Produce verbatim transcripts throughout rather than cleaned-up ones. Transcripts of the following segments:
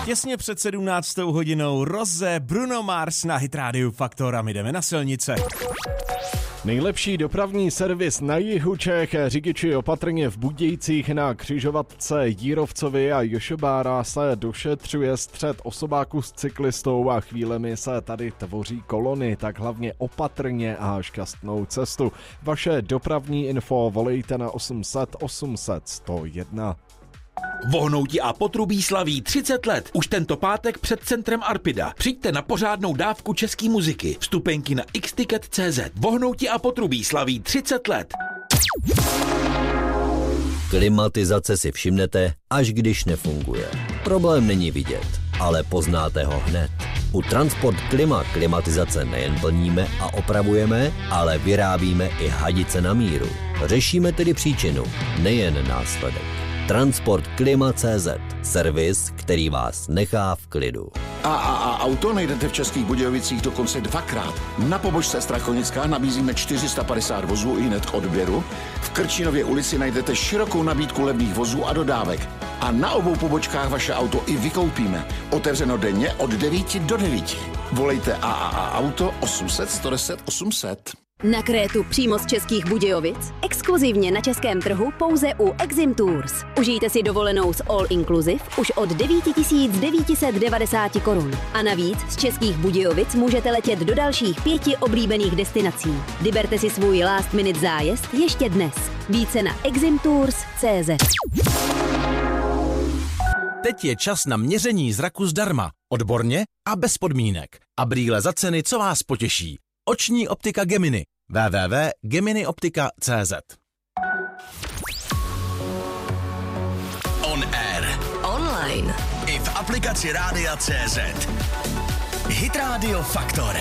Těsně před sedmnáctou hodinou Roze, Bruno Mars na Hit Radio Faktor a my jdeme na silnice. Nejlepší dopravní servis na jihu Čech, řidiči opatrně v Budějcích na křižovatce Jírovcovy a Jošobára se došetřuje střet osobáku s cyklistou a chvílemi se tady tvoří kolony, tak hlavně opatrně a šťastnou cestu. Vaše dopravní info volejte na osm set osm set sto jedna. Vohnouti a Potrubí slaví třicet let. Už tento pátek před centrem Arpida. Přijďte na pořádnou dávku české muziky. Vstupenky na x ticket tečka cé zet. Vohnouti a Potrubí slaví třicet let. Klimatizace si všimnete, až když nefunguje. Problém není vidět, ale poznáte ho hned. U Transport Klima klimatizace nejen plníme a opravujeme, ale vyrábíme i hadice na míru. Řešíme tedy příčinu, nejen následek. Transport Klima tečka cé zet. Servis, který vás nechá v klidu. A, a, a auto najdete v Českých Budějovicích dokonce dvakrát. Na pobočce Strachonická nabízíme čtyři sta padesát vozů i hned k odběru. V Krčinově ulici najdete širokou nabídku levných vozů a dodávek. A na obou pobočkách vaše auto i vykoupíme. Otevřeno denně od devíti do devíti. Volejte A A A Auto osm set sto deset osm set. Na Krétu přímo z Českých Budějovic, exkluzivně na českém trhu pouze u Exim Tours. Užijte si dovolenou s All Inclusive už od devět tisíc devět set devadesát korun. A navíc z Českých Budějovic můžete letět do dalších pěti oblíbených destinací. Vyberte si svůj last minute zájezd ještě dnes. Více na exim tours tečka cé zet. Teď je čas na měření zraku zdarma. Odborně a bez podmínek. A brýle za ceny, co vás potěší. Oční optika Gemini. w w w tečka gemini optika tečka cé zet. On air. Online. I v aplikaci Rádia tečka cé zet. Hit Radio Faktor.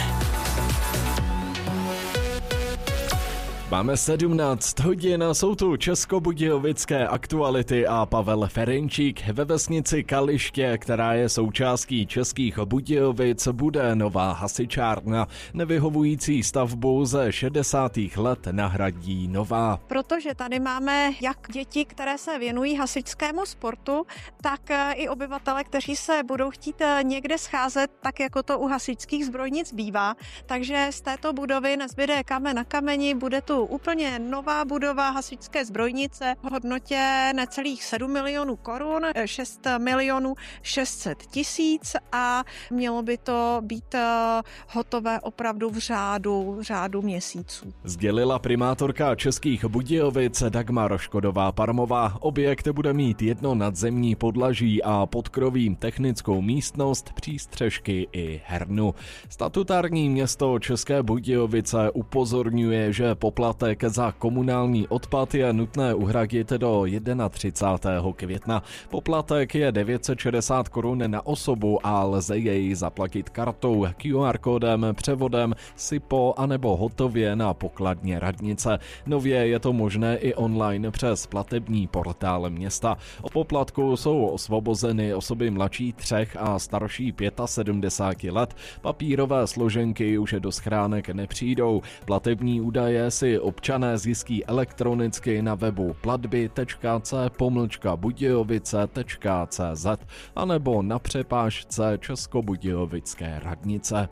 Máme sedmnáct hodin a jsou tu českobudějovické aktuality a Pavel Ferenčík. Ve vesnici Kaliště, která je součástí Českých Budějovic, bude nová hasičárna. Nevyhovující stavbu ze šedesátých let nahradí nová. Protože tady máme jak děti, které se věnují hasičskému sportu, tak i obyvatele, kteří se budou chtít někde scházet, tak jako to u hasičských zbrojnic bývá. Takže z této budovy nezbyde kamen na kameni, bude tu úplně nová budova hasičské zbrojnice v hodnotě necelých sedm milionů korun, šest milionů šest set tisíc a mělo by to být hotové opravdu v řádu, v řádu měsíců. Sdělila primátorka Českých Budějovic Dagmar Škodová-Parmová. Objekt bude mít jedno nadzemní podlaží a pod krovím technickou místnost, přístřešky i hernu. Statutární město České Budějovice upozorňuje, že poplatek za komunální odpad je nutné uhradit do třicátého prvního května. Poplatek je devět set šedesát korun na osobu a lze jej zaplatit kartou, Q R kódem, převodem, SIPO anebo hotově na pokladně radnice. Nově je to možné i online přes platební portál města. O poplatku jsou osvobozeny osoby mladší třech a starší sedmdesáti pěti let. Papírové složenky už do schránek nepřijdou. Platební údaje si občané zjistí elektronicky na webu platby tečka c pomlčka budějovice tečka cé zet anebo na přepážce Českobudějovické radnice.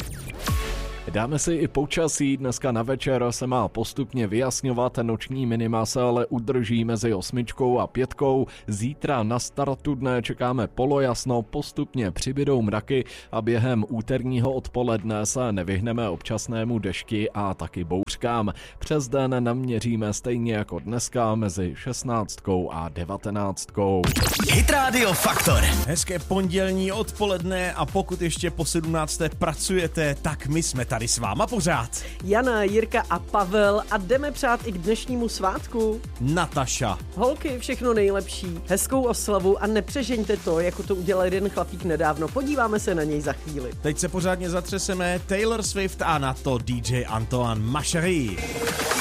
Dáme si i počasí, dneska na večer se má postupně vyjasňovat, noční minima se ale udrží mezi osmičkou a pětkou. Zítra na startu dne čekáme polojasno, postupně přibydou mraky a během úterního odpoledne se nevyhneme občasnému dešti a taky bouřkám. Přes den naměříme stejně jako dneska mezi šestnáctkou a devatenáctkou. Hit Radio Faktor. Hezké pondělní odpoledne a pokud ještě po sedmnácté pracujete, tak my jsme tady s váma pořád. Jana, Jirka a Pavel a jdeme přát i k dnešnímu svátku. Nataša. Holky, všechno nejlepší, hezkou oslavu a nepřežeňte to, jako to udělal jeden chlapík nedávno. Podíváme se na něj za chvíli. Teď se pořádně zatřeseme Taylor Swift a na to D J Antoine Ma Chérie.